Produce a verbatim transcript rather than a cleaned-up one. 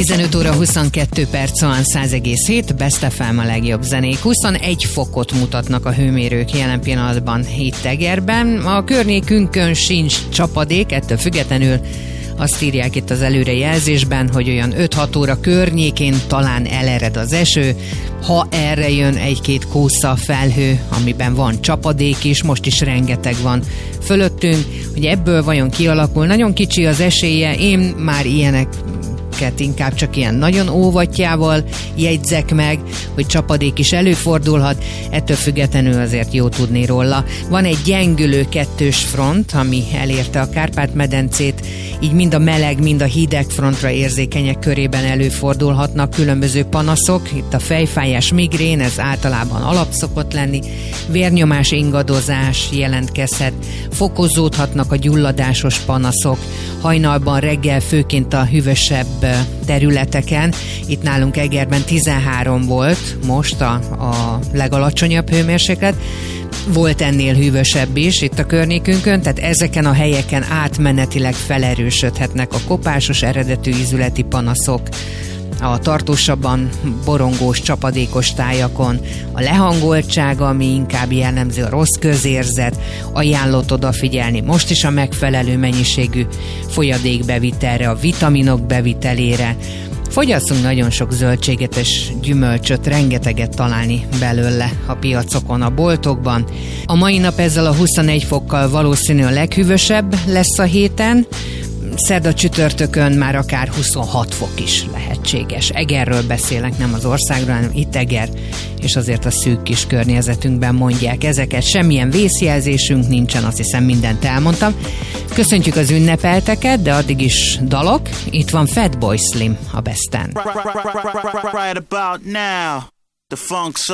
tizenöt óra huszonkettő perc van, száz egész hét, Best ef em a legjobb zenék. huszonegy fokot mutatnak a hőmérők jelen pillanatban itt Egerben. A környékünkön sincs csapadék, ettől függetlenül azt írják itt az előrejelzésben, hogy olyan öt-hat óra környékén talán elered az eső, ha erre jön egy-két kósza felhő, amiben van csapadék is, most is rengeteg van fölöttünk, hogy ebből vajon kialakul. Nagyon kicsi az esélye, én már ilyenek inkább csak ilyen nagyon óvatjával jegyzek meg, hogy csapadék is előfordulhat, ettől függetlenül azért jó tudni róla. Van egy gyengülő kettős front, ami elérte a Kárpát-medencét, így mind a meleg, mind a hideg frontra érzékenyek körében előfordulhatnak különböző panaszok. Itt a fejfájás, migrén, ez általában alap szokott lenni, vérnyomás, ingadozás jelentkezhet, fokozódhatnak a gyulladásos panaszok, hajnalban, reggel főként a hűvösebb területeken. Itt nálunk Egerben tizenhárom volt most a, a legalacsonyabb hőmérséklet, volt ennél hűvösebb is itt a környékünkön, tehát ezeken a helyeken átmenetileg felerősödhetnek a kopásos eredetű ízületi panaszok, a tartósabban borongós, csapadékos tájakon, a lehangoltság, ami inkább jellemző, a rossz közérzet, ajánlott odafigyelni most is a megfelelő mennyiségű folyadékbevitelre, a vitaminok bevitelére. Fogyasszunk nagyon sok zöldséget és gyümölcsöt, rengeteget találni belőle a piacokon, a boltokban. A mai nap ezzel a huszonegy fokkal valószínű a leghűvösebb lesz a héten, szerda csütörtökön már akár huszonhat fok is lehetséges. Egerről beszélek, nem az országról, hanem itt Eger, és azért a szűk kis környezetünkben mondják ezeket. Semmilyen vészjelzésünk nincsen, azt hiszem mindent elmondtam. Köszöntjük az ünnepelteket, de addig is dalok. Itt van Fatboy Slim a Besten. Right about now, the funk so